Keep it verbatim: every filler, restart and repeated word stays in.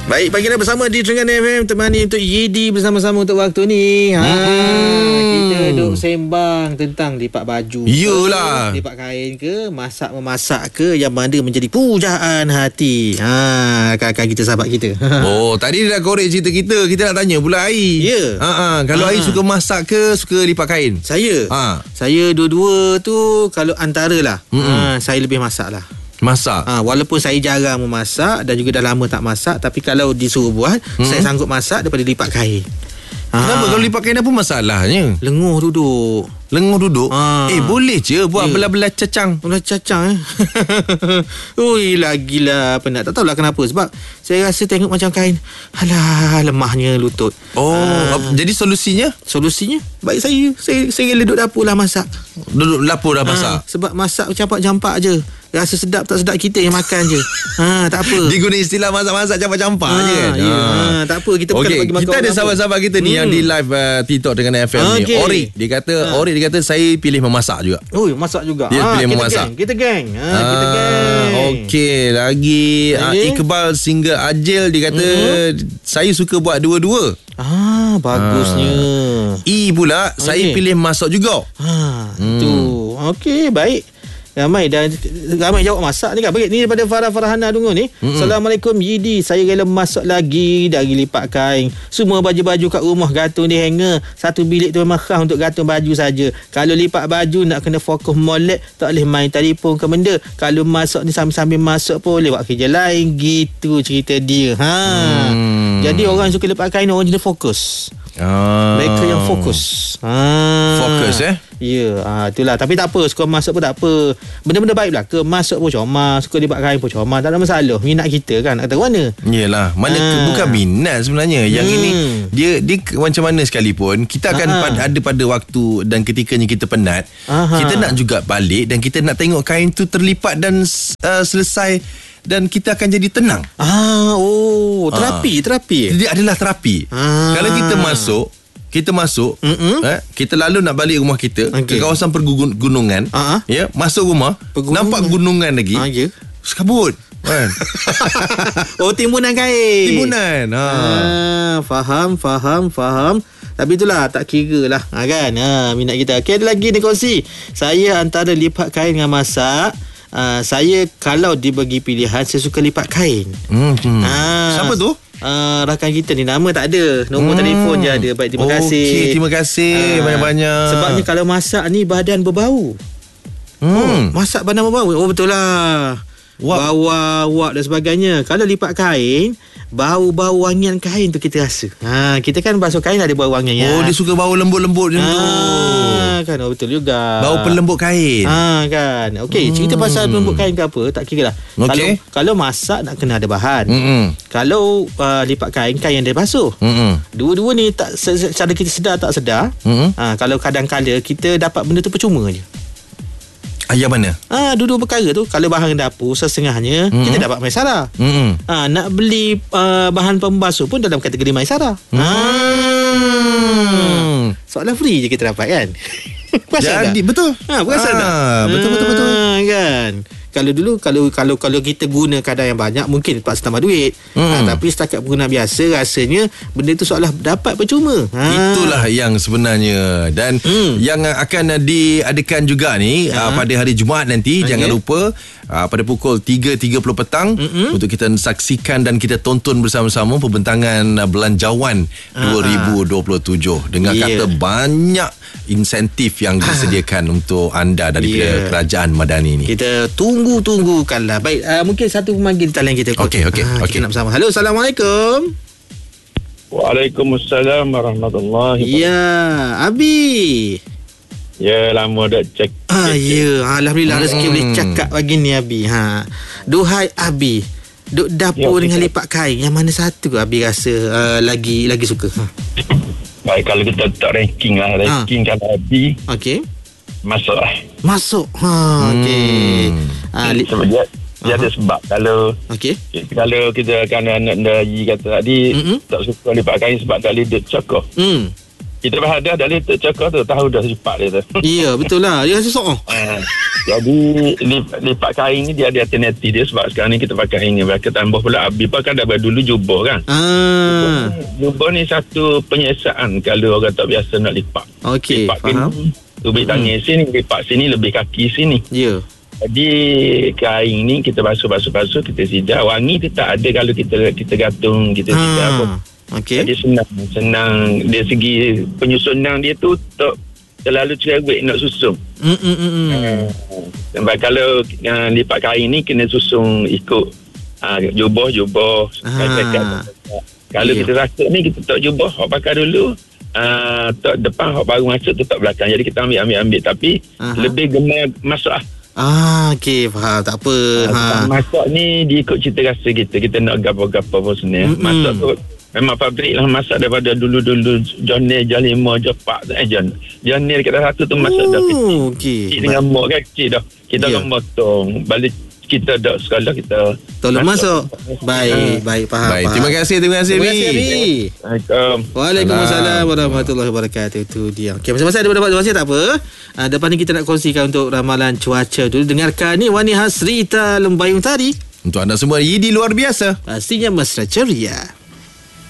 Baik, pagi dah bersama di Trengganu F M. Temani untuk Yedi bersama-sama untuk waktu ni. Ha, hmm. Kita duk sembang tentang lipat baju. Iyalah. Lipat kain ke, masak-memasak ke, yang mana menjadi pujaan hati. Ha, kakak kita, sahabat kita. Oh, tadi dia dah korek cerita kita. Kita nak tanya pula Ai. Ya. Ha, ha. Kalau ha. Ai suka masak ke, suka lipat kain? Saya. Ha. Saya dua-dua tu kalau antara lah. Ha, saya lebih masak lah. Masak? Ha, walaupun saya jarang memasak dan juga dah lama tak masak, tapi kalau disuruh buat, hmm. saya sanggup masak daripada lipat kain. Kenapa? Ha. Kalau lipat kain apa masalahnya? Lenguh duduk. Lenguh duduk? Ha. Eh, boleh je buat yeah. belah-belah cacang. Belah cacang eh. Ui, lagilah penat. Tak tahulah kenapa. Sebab saya rasa tengok macam kain, alah, lemahnya lutut. Oh, ha. Jadi solusinya? Solusinya? Baik saya. Saya, saya duduk dapur lah masak. Duduk dapur dah masak? Ha. Sebab masak campak-campak je. Rasa sedap tak sedap kita yang makan je. Ha, tak apa. Dia guna istilah masak-masak campak-campak ha, je kan. Ya. Ha. Ha, tak apa, kita bukan okay. bagi makan. Kita ada sahabat-sahabat kita ni hmm. yang di live uh, TikTok dengan F M okay. ni. Orik dia kata, ha. Orik dia kata saya pilih memasak juga. Oh, masak juga. Dia ha, pilih kita memasak. Geng. Kita geng. Ha, ha, kita geng. Okey, lagi uh, Iqbal single Ajil dia kata hmm. saya suka buat dua-dua. Ah, bagusnya. Ha. E pula okay. saya pilih masak juga. Ha, hmm. tu. Okey, baik. Ramai dan ramai jawab masak ni kan. Baik, ni daripada Farah Farahana Dungun ni. Mm-hmm. Assalamualaikum Yidi, saya rela masak lagi dari lipat kain. Semua baju-baju kat rumah gantung di hanger. Satu bilik tu memang khas untuk gantung baju saja. Kalau lipat baju nak kena fokus molek, tak boleh main telefon ke benda. Kalau masak ni sambil-sambil masak pun boleh buat kerja lain. Gitu cerita dia. Ha. Hmm. Jadi orang suka lipat kain, orang jenis fokus. Ah. Mereka yang fokus. Ah. Fokus eh? Ya, ah, itulah. Tapi tak apa, suka masak pun tak apa. Benda-benda baik lah. Ke masak pun comel, suka lipat kain pun comel, tak ada masalah. Minat kita kan, nak kata mana? Yelah, mana ah. bukan minat sebenarnya. Yang hmm. ini dia dia macam mana sekalipun kita akan ah. pada, ada pada waktu dan ketikanya kita penat. Aha. Kita nak juga balik dan kita nak tengok kain tu terlipat dan uh, selesai. Dan kita akan jadi tenang. Ah, oh, terapi, ah. terapi. Dia adalah terapi. Ah. Kalau kita masuk, kita masuk, eh, kita lalu nak balik rumah kita okay. ke kawasan pergunungan, ah. ya, masuk rumah, nampak gunungan lagi. Ah, ya. Sekabut. Kan? Oh, timbunan kain. Timbunan. Ha. Ah, faham, faham, faham. Tapi itulah, tak kira lah, ha, kan? Ha, minat kita. Okay, ada lagi ni kongsi. Saya antara lipat kain dengan masak. Uh, saya kalau dibagi pilihan, saya suka lipat kain. hmm, hmm. Uh, Siapa tu? Uh, rakan kita ni, nama tak ada, nombor hmm. telefon je ada. Baik, terima kasih. Okey, terima kasih uh, banyak-banyak. Sebabnya kalau masak ni badan berbau. hmm. Oh, masak badan berbau. Oh, betul lah. Bawah, wak dan sebagainya. Kalau lipat kain, bau-bau wangian kain tu kita rasa. Ha, kita kan basuh kain ada bau wangian. Oh, ya. Dia suka bau lembut-lembut macam tu. Ha, kan, oh, betul juga. Bau pelembut kain. Ha, kan. Okey, hmm. cerita pasal pelembut kain ke apa, tak kira lah. Okay. Kalau, kalau masak nak kena ada bahan. Mm-hmm. Kalau uh, lipat kain, kain yang dah basuh. Mm-hmm. Dua-dua ni tak secara kita sedar tak sedar. Mm-hmm. Ha, kalau kadang-kadang kita dapat benda tu percuma je. Ayah mana? Ah, dua-dua perkara tu. Kalau bahan dapur setengahnya, mm-hmm. kita dapat maisara. Mm-hmm. Ah, nak beli uh, bahan pembasuh pun dalam kategori maisara. Mm-hmm. Ah. Soalan free je kita dapat kan? Jadi tak? Betul. Ha, perasan ah, tak? Betul betul betul. Ah, kan? Kalau dulu kalau kalau kalau kita guna kadar yang banyak, mungkin terpaksa tambah duit. Hmm. Ha, tapi setakat penggunaan biasa, rasanya benda tu seolah dapat percuma. Ha. Itulah yang sebenarnya. Dan hmm. yang akan diadakan juga ni ha. uh, pada hari Jumaat nanti, okay. jangan lupa uh, pada pukul tiga tiga puluh petang mm-hmm. untuk kita saksikan dan kita tonton bersama-sama pembentangan uh, Belanjawan ha. dua ribu dua puluh tujuh dengan yeah. kata banyak insentif yang disediakan untuk anda daripada yeah. kerajaan Madani ni. Kita tunggu-tunggukanlah. Baik, uh, mungkin satu pemanggil talian kita. Okey, okey, ah, okey. Kita nak bersama. Halo, Assalamualaikum. Waalaikumsalam warahmatullahi wabarakatuh. Ya, Abi. Ya, lama dah cek. Ah, ya, alhamdulillah rezeki hmm. boleh cakap pagi ni Abi. Ha. Duhai Abi, duk dapur ya, dengan lipat kain, yang mana satu Abi rasa uh, lagi lagi suka? Ha. Baik, kalau kita tak ranking lah, ranking ha. kalau Abi. Okey. Masuk lah. Masuk. Ha, okey. Hmm. Ah, li- sebab dia, dia ada sebab. Kalau okey. Kalau kita kan anak dari kata tadi mm-hmm. tak suka lipat kain sebab tak boleh duduk cakap. Hmm. kita berhadap dari Tok Cakap tu tahu dah lipat dia tu. Ya, betul lah. Dia rasa sok. Uh, jadi lipat, lipat kain ni dia ada alternatif dia sebab sekarang ni kita pakai ini pakai tambah pula abi pun kan dah dulu jubah kan. Ah. Jubah ni satu penyiasaan kalau orang tak biasa nak lipat. Okey, lipat faham. Lebih tangan hmm. sini, lipat sini, lebih kaki sini. Ya. Yeah. Jadi kain ni kita basuh-basuh-basuh, kita sidak. Wangi tetap ada kalau kita kita gantung, kita sidak ah. apa. Okey. Jadi senang, senang dari segi penyusunan dia tu tak terlalu cerewet nak susun. Hmm hmm hmm. Sebab kalau uh, lipat kain ni kena susun ikut uh, jubah-jubah. Ah. Kalau yeah. kita rakut ni kita tak jubah, hok pakai dulu. Uh, tak depan, hok baru masuk tu tak belakang. Jadi kita ambil ambil ambil tapi Aha. lebih gemar masuk ah. Ah, okey, faham. Tak apa. Ha. Masak ni dia ikut cita rasa kita. Kita nak gapo-gapo pun senang. Mm-hmm. Masak tu memang pabrik lah masak daripada dulu-dulu Jonel, Jan lima, Jepak eh Jon. Jonel kita satu tu masak oh, dah kecil. Okey. Kecil dengan mok kan kecil dah. Kita yeah. nak motong. Balik kita dak sekolah kita tolong masuk. Baik, baik, faham. Baik, faham. terima kasih, terima kasih. Terima kasih, Abi. Assalamualaikum. Waalaikumsalam warahmatullahi wabarakatuh. Itu dia. Okey, masa-masa ada dapat masih tak apa. Uh, depan ni kita nak kongsikan untuk ramalan cuaca dulu. Dengarkan ni Wani Hasrita Lembayung Tari. Untuk anda semua, Yidi luar biasa. Pastinya mesra ceria.